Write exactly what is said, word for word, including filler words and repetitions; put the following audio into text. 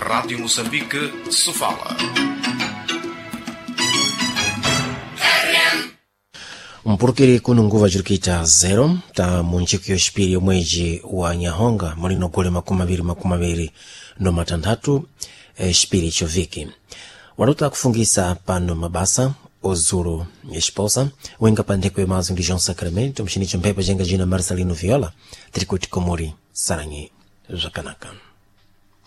Rádio Moçambique se fala. Mpurukiri kuno nguva jirikita zero ta munchiki yoshipiri omweji wa Nyahonga mulino gole makumi abiri makumi abiri no matandatu e, shipiri choviki walota kufungisa pano mabasa ozuru yesposa wenga pandeko emazo ndi João Sacramento mshinicho mpepa jenga jina Marcelino Viola trikuti komori sarangi zakanaka.